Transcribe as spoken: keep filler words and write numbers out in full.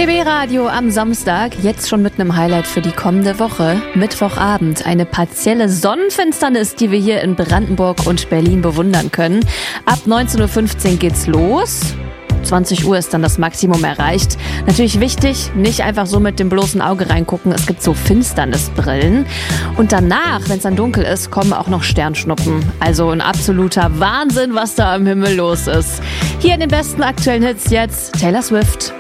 B-Radio am Samstag, jetzt schon mit einem Highlight für die kommende Woche. Mittwochabend, eine partielle Sonnenfinsternis, die wir hier in Brandenburg und Berlin bewundern können. Ab neunzehn Uhr fünfzehn geht's los. zwanzig Uhr ist dann das Maximum erreicht. Natürlich wichtig, nicht einfach so mit dem bloßen Auge reingucken. Es gibt so Finsternisbrillen. Und danach, wenn es dann dunkel ist, kommen auch noch Sternschnuppen. Also ein absoluter Wahnsinn, was da am Himmel los ist. Hier in den besten aktuellen Hits jetzt Taylor Swift.